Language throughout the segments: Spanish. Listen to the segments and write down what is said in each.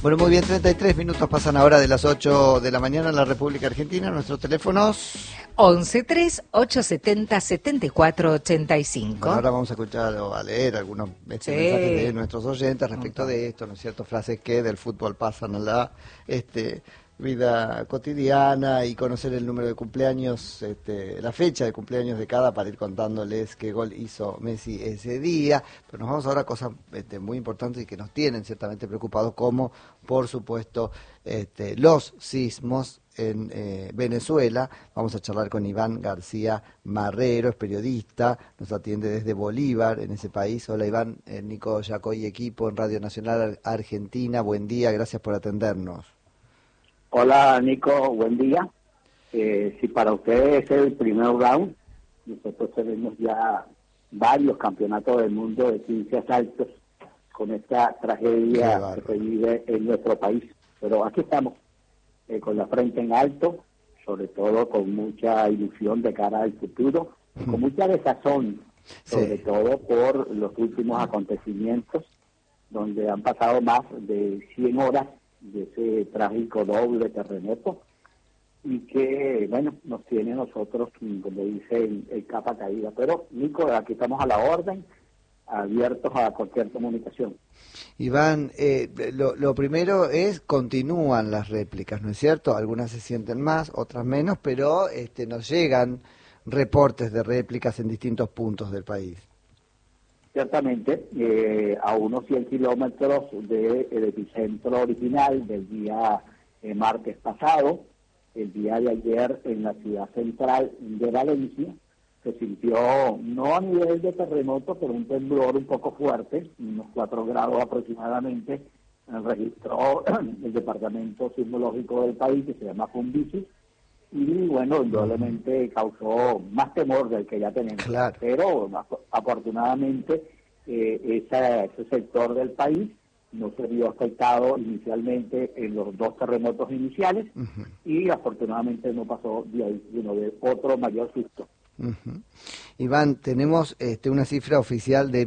Bueno, muy bien, 33 minutos pasan ahora de las 8 de la mañana en la República Argentina. Nuestros teléfonos 11-3-870-7485. Bueno, ahora vamos a escuchar o a leer algunos mensajes de nuestros oyentes respecto de esto, ¿no es cierto? Frases que del fútbol pasan a la vida cotidiana y conocer el número de cumpleaños, la fecha de cumpleaños de cada para ir contándoles qué gol hizo Messi ese día. Pero nos vamos ahora a cosas muy importantes y que nos tienen ciertamente preocupados, como por supuesto los sismos en Venezuela. Vamos a charlar con Iván García Marrero, es periodista, nos atiende desde Bolívar, en ese país. Hola Iván, Nico Yacoy, equipo en Radio Nacional Argentina, buen día, gracias por atendernos. Hola Nico, buen día. Si para ustedes es el primer round, nosotros tenemos ya varios campeonatos del mundo de 15 asaltos con esta tragedia que se vive en nuestro país. Pero aquí estamos, con la frente en alto, sobre todo con mucha ilusión de cara al futuro, con mucha desazón, sobre todo por los últimos acontecimientos, donde han pasado más de 100 horas de ese trágico doble terremoto, y que, bueno, nos tiene nosotros, como dicen, el capa caída. Pero, Nico, aquí estamos a la orden, abiertos a cualquier comunicación. Iván, lo primero es, continúan las réplicas, ¿no es cierto? Algunas se sienten más, otras menos, pero nos llegan reportes de réplicas en distintos puntos del país. Ciertamente, a unos 100 kilómetros del epicentro original del día martes pasado, el día de ayer en la ciudad central de Valencia, se sintió, no a nivel de terremoto, pero un temblor un poco fuerte, unos 4 grados aproximadamente, registró el departamento sismológico del país, que se llama Fundici, y bueno, indudablemente causó más temor del que ya tenemos. Claro. Pero afortunadamente ese sector del país no se vio afectado inicialmente en los 2 terremotos iniciales, y afortunadamente no pasó de ahí, sino de otro mayor susto. Iván, tenemos una cifra oficial de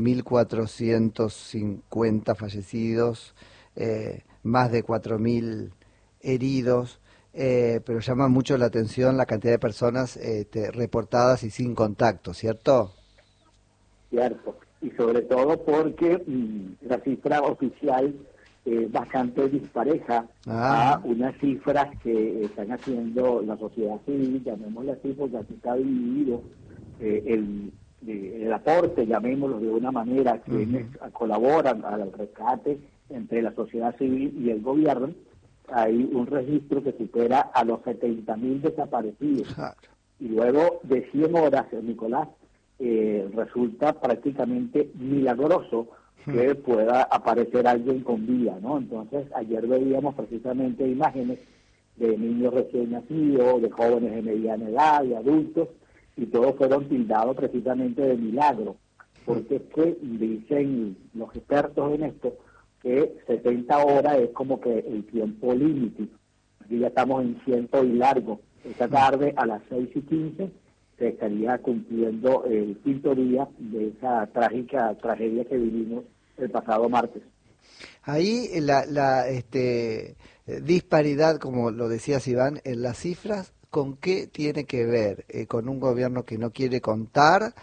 1.450 fallecidos, más de 4.000 heridos, pero llama mucho la atención la cantidad de personas reportadas y sin contacto, ¿cierto? Cierto, y sobre todo porque la cifra oficial es bastante dispareja a unas cifras que están haciendo la sociedad civil, llamémosle así, porque aquí está dividido el aporte, llamémoslo de una manera, quienes colaboran al rescate entre la sociedad civil y el gobierno. Hay un registro que supera a los 70.000 desaparecidos. Claro. Y luego de 100 horas, Nicolás, resulta prácticamente milagroso que pueda aparecer alguien con vida, ¿no? Entonces, ayer veíamos precisamente imágenes de niños recién nacidos, de jóvenes de mediana edad, de adultos, y todos fueron tildados precisamente de milagro, porque es que dicen los expertos en esto que 70 horas es como que el tiempo límite. Aquí ya estamos en ciento y largo. Esta tarde a las 6:15 se estaría cumpliendo el 5º día de esa trágica tragedia que vivimos el pasado martes. Ahí la disparidad, como lo decías Iván, en las cifras, ¿con qué tiene que ver? ¿Con un gobierno que no quiere contar?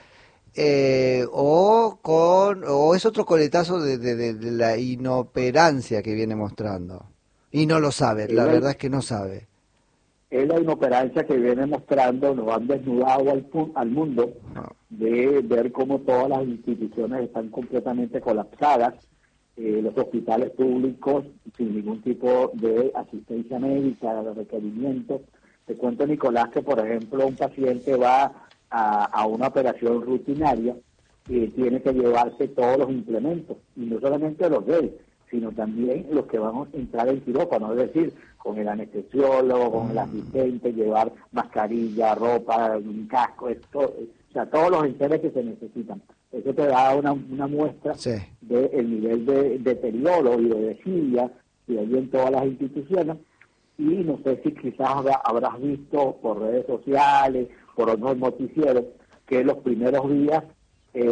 ¿O es otro coletazo de la inoperancia que viene mostrando? Y no lo sabe, la verdad es que no sabe. Es la inoperancia que viene mostrando, nos han desnudado al mundo de ver cómo todas las instituciones están completamente colapsadas, los hospitales públicos sin ningún tipo de asistencia médica, de requerimientos. Te cuento, Nicolás, que por ejemplo un paciente va a una operación rutinaria y tiene que llevarse todos los implementos, y no solamente los de él, sino también los que van a entrar en quirófano, es decir, con el anestesiólogo, con el asistente, llevar mascarilla, ropa, un casco, o sea, todos los enseres que se necesitan. Eso te da una muestra del nivel de deterioro y de desidia que hay en todas las instituciones. Y no sé si quizás habrás visto por redes sociales, por otros noticieros, que los primeros días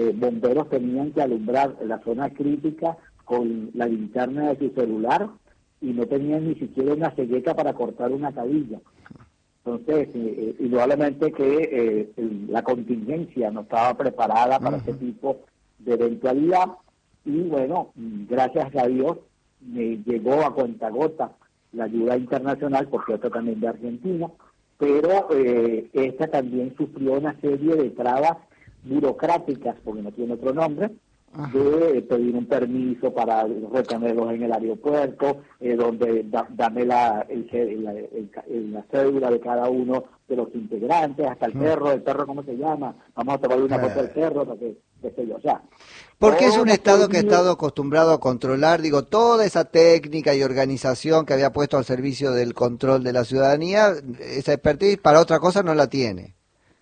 bomberos tenían que alumbrar la zona crítica con la linterna de su celular y no tenían ni siquiera una cegueta para cortar una cabilla. Entonces, indudablemente que la contingencia no estaba preparada para ese tipo de eventualidad, y bueno, gracias a Dios me llegó a cuentagota la ayuda internacional, por cierto también de Argentina, pero esta también sufrió una serie de trabas burocráticas, porque no tiene otro nombre, de pedir un permiso para retenerlos en el aeropuerto, donde dame la cédula de cada uno de los integrantes, hasta el perro, ¿cómo se llama? Vamos a tomar una foto del perro, para que, qué sé yo, o sea. Porque es un Estado que ha estado acostumbrado a controlar, digo, toda esa técnica y organización que había puesto al servicio del control de la ciudadanía, esa expertise para otra cosa no la tiene.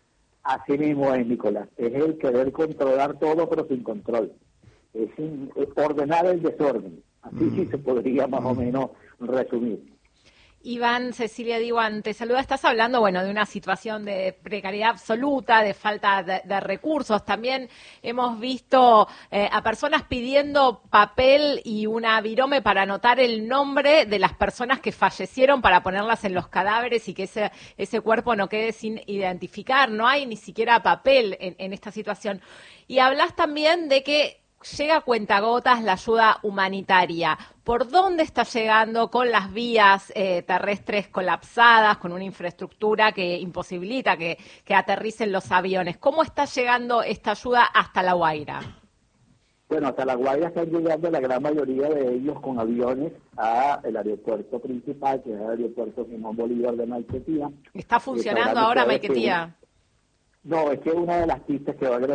Así mismo es, Nicolás. Es el querer controlar todo, pero sin control. Es ordenar el desorden. Así sí se podría más o menos resumir. Iván, Cecilia Diwan, te saluda. Estás hablando, bueno, de una situación de precariedad absoluta, de falta de recursos. También hemos visto a personas pidiendo papel y una virome para anotar el nombre de las personas que fallecieron para ponerlas en los cadáveres y que ese cuerpo no quede sin identificar. No hay ni siquiera papel en esta situación. Y hablas también de que llega a cuentagotas la ayuda humanitaria. ¿Por dónde está llegando con las vías terrestres colapsadas, con una infraestructura que imposibilita que aterricen los aviones? ¿Cómo está llegando esta ayuda hasta La Guaira? Bueno, hasta La Guaira están llegando la gran mayoría de ellos con aviones al aeropuerto principal, que es el aeropuerto Simón Bolívar de Maiquetía. ¿Está funcionando ahora Maiquetía? No, es que una de las pistas que va a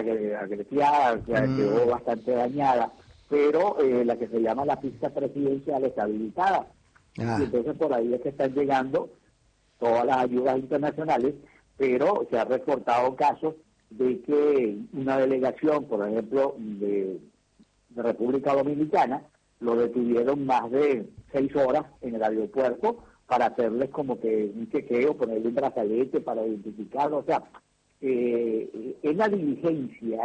Grecia quedó bastante dañada, pero la que se llama la pista presidencial está habilitada. Y entonces por ahí es que están llegando todas las ayudas internacionales, pero se han reportado casos de que una delegación, por ejemplo, de República Dominicana, lo detuvieron más de 6 horas en el aeropuerto para hacerles como que un chequeo, ponerle un brazalete para identificarlo, o sea, es la diligencia,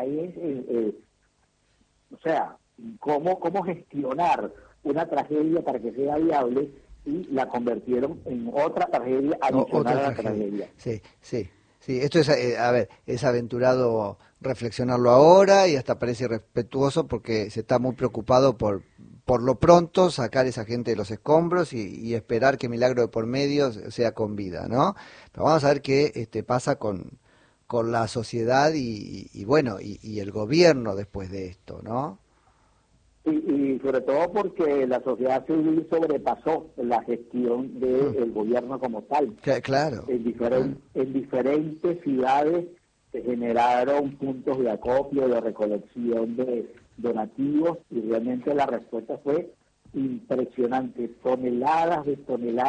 o sea, cómo gestionar una tragedia para que sea viable, y la convirtieron en otra tragedia adicional a la tragedia. Sí, esto es, es aventurado reflexionarlo ahora y hasta parece irrespetuoso porque se está muy preocupado por lo pronto sacar esa gente de los escombros y esperar que milagro de por medio sea con vida, ¿no? Pero vamos a ver qué pasa con la sociedad y bueno, y el gobierno después de esto, ¿no? Y sobre todo porque la sociedad civil sobrepasó la gestión del gobierno como tal. Claro. En diferentes ciudades se generaron puntos de acopio, de recolección de donativos, y realmente la respuesta fue impresionante. Toneladas de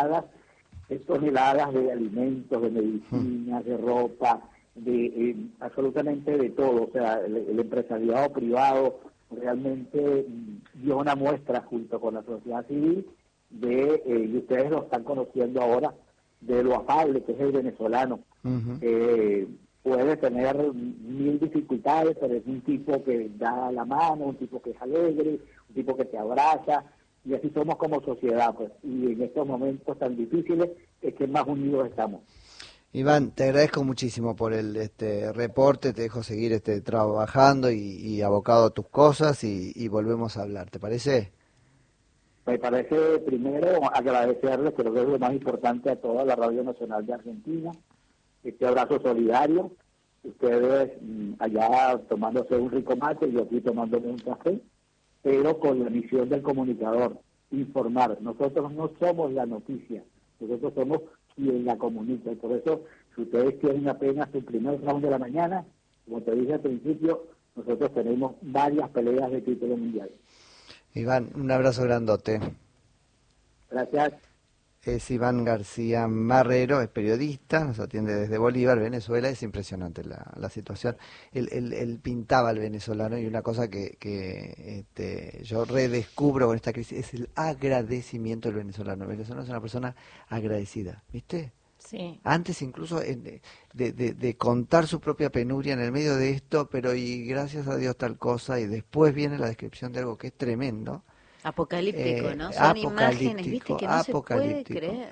alimentos, de medicinas, de ropa, absolutamente de todo. O sea, el empresariado privado realmente dio una muestra junto con la sociedad civil y ustedes lo están conociendo ahora, de lo afable que es el venezolano. Puede tener 1000 dificultades, pero es un tipo que da la mano, un tipo que es alegre, un tipo que te abraza, y así somos como sociedad, pues. Y en estos momentos tan difíciles es que más unidos estamos. Iván, te agradezco muchísimo por el reporte, te dejo seguir trabajando y abocado a tus cosas y volvemos a hablar, ¿te parece? Me parece primero agradecerles, creo que es lo más importante, a toda la Radio Nacional de Argentina, este abrazo solidario, ustedes allá tomándose un rico mate, yo aquí tomándome un café, pero con la misión del comunicador, informar. Nosotros no somos la noticia, nosotros somos quien la comunica, y por eso, si ustedes tienen apenas su primer round de la mañana, como te dije al principio, nosotros tenemos varias peleas de título mundial. Iván, un abrazo grandote. Gracias. Es Iván García Marrero, es periodista, nos atiende desde Bolívar, Venezuela. Es impresionante la situación. Él pintaba al venezolano, y una cosa que yo redescubro con esta crisis es el agradecimiento del venezolano. El venezolano es una persona agradecida, ¿viste? Sí. Antes incluso de contar su propia penuria en el medio de esto, pero y gracias a Dios tal cosa, y después viene la descripción de algo que es tremendo. Apocalíptico, ¿no? Son imágenes, viste, que no se puede creer.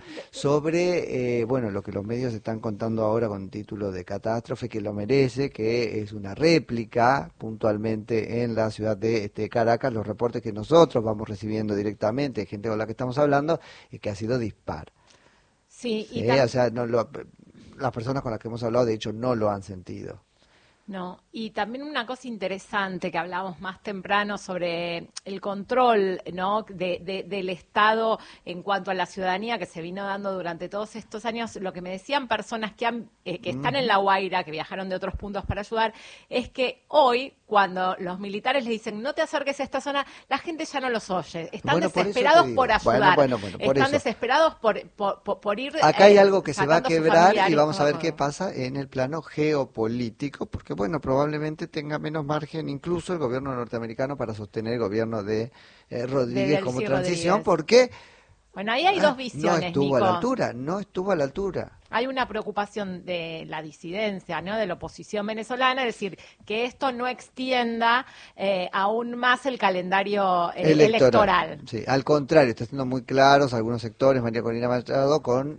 Sobre, bueno, lo que los medios están contando ahora con título de catástrofe, que lo merece, que es una réplica puntualmente en la ciudad de Caracas. Los reportes que nosotros vamos recibiendo directamente de gente con la que estamos hablando es que ha sido dispar. Sí, ¿Sí? O sea, las personas con las que hemos hablado, de hecho, no lo han sentido. No, y también una cosa interesante que hablábamos más temprano sobre el control, ¿no?, del Estado en cuanto a la ciudadanía que se vino dando durante todos estos años. Lo que me decían personas que están en La Guaira, que viajaron de otros puntos para ayudar, es que hoy, cuando los militares les dicen no te acerques a esta zona, la gente ya no los oye. Están desesperados por ayudar. Están desesperados por ir. Acá hay algo que se va a quebrar y vamos a ver qué pasa en el plano geopolítico, porque bueno, probablemente tenga menos margen incluso el gobierno norteamericano para sostener el gobierno de Rodríguez como transición, porque bueno, ahí hay dos visiones, no estuvo a la altura. Hay una preocupación de la disidencia, ¿no?, de la oposición venezolana, es decir, que esto no extienda aún más el calendario electoral. Sí, al contrario, está siendo muy claros algunos sectores, María Corina Machado, con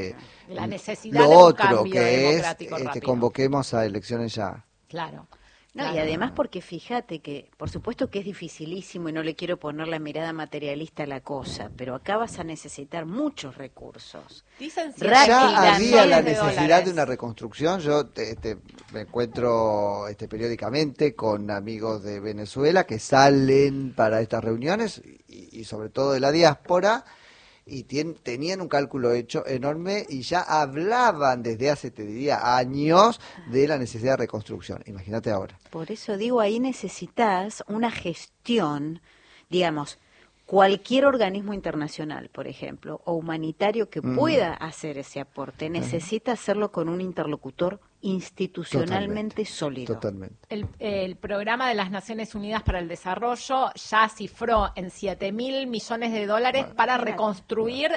la necesidad lo de un otro cambio que democrático es rápido. Convoquemos a elecciones ya. Claro. No, y además porque fíjate que, por supuesto que es dificilísimo y no le quiero poner la mirada materialista a la cosa, pero acá vas a necesitar muchos recursos. Dicen ya había la necesidad $. de una reconstrucción. Yo me encuentro periódicamente con amigos de Venezuela que salen para estas reuniones y sobre todo de la diáspora, y tenían un cálculo hecho enorme y ya hablaban desde hace, te diría, años de la necesidad de reconstrucción. Imagínate ahora. Por eso digo, ahí necesitas una gestión, digamos, cualquier organismo internacional, por ejemplo, o humanitario que pueda hacer ese aporte, necesita hacerlo con un interlocutor institucionalmente sólido. Totalmente. El programa de las Naciones Unidas para el Desarrollo ya cifró en $7.000 millones para reconstruir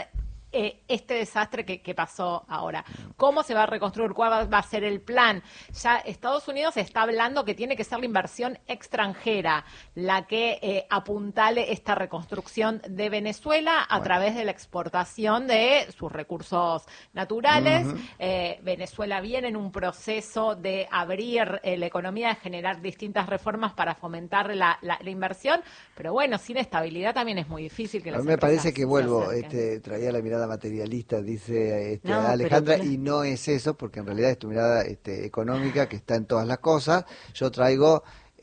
este desastre que pasó ahora. ¿Cómo se va a reconstruir? ¿Cuál va a ser el plan? Ya Estados Unidos está hablando que tiene que ser la inversión extranjera la que apuntale esta reconstrucción de Venezuela a través de la exportación de sus recursos naturales. Venezuela viene en un proceso de abrir la economía, de generar distintas reformas para fomentar la inversión, pero bueno, sin estabilidad también es muy difícil que las empresas. A mí me parece que vuelvo, traía la mirada materialista, dice Alejandra, y no es eso, porque en realidad es tu mirada económica que está en todas las cosas. Yo traigo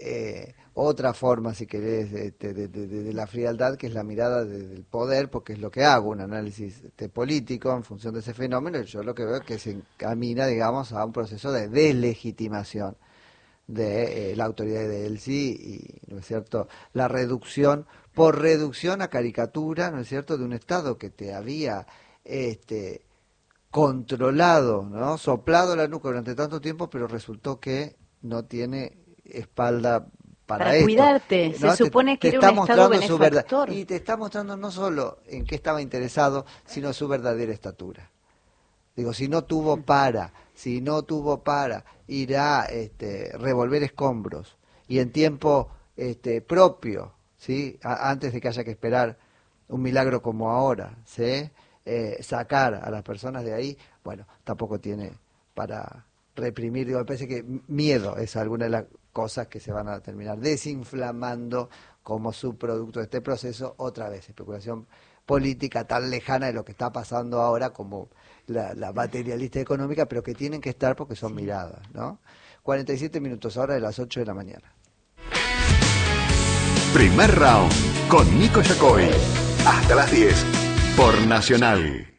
otra forma, si querés, de la frialdad, que es la mirada del poder, porque es lo que hago, un análisis político en función de ese fenómeno, y yo lo que veo es que se encamina, digamos, a un proceso de deslegitimación de la autoridad de Elsi y, ¿no es cierto?, la reducción, por reducción a caricatura, ¿no es cierto?, de un Estado que te había controlado, ¿no?, soplado la nuca durante tanto tiempo, pero resultó que no tiene espalda para esto, cuidarte, ¿no? se supone que te era un Estado mostrando benefactor. Y te está mostrando no solo en qué estaba interesado, sino su verdadera estatura. Digo, si no tuvo para ir a revolver escombros y en tiempo propio, ¿sí?, antes de que haya que esperar un milagro como ahora, ¿sí?, sacar a las personas de ahí, bueno, tampoco tiene para reprimir. Digo, me parece que miedo es alguna de las cosas que se van a terminar desinflamando como subproducto de este proceso. Otra vez, especulación política tan lejana de lo que está pasando ahora como la materialista económica, pero que tienen que estar porque son miradas, ¿no? 47 minutos ahora de las 8 de la mañana. Primer round con Nico Yacoy. Hasta las 10 por Nacional.